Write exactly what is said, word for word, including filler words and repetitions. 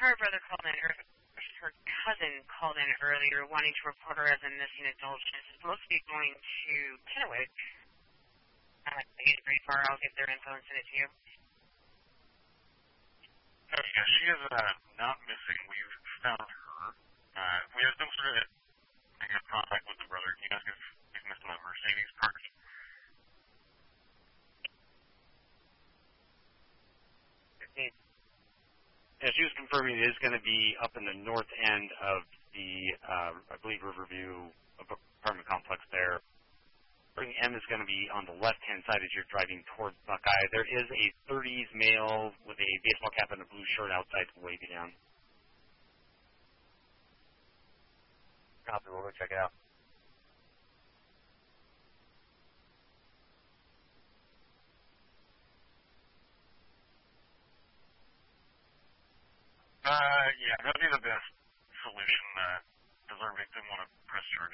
her brother called in, or her cousin called in earlier wanting to report her as a missing adult. She's supposed to be going to Kennewick. Uh, it's pretty far. I'll get their info and send it to you. Oh, yeah, she is uh, not missing. We've found her. Uh, we have some sort of negative contact with the brother. He asked if he's missing a Mercedes park. Yeah, she was confirming it is going to be up in the north end of the, uh, I believe, Riverview apartment complex there. M is going to be on the left-hand side as you're driving towards Buckeye. There is a thirties male with a baseball cap and a blue shirt outside waving down. Copy, we'll go check it out. Uh, yeah, that'd be the best solution, uh, because our victim want to press charges.